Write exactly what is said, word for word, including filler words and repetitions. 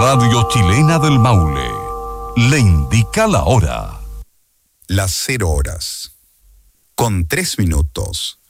Radio Chilena del Maule le indica la hora. Las cero horas, con tres minutos.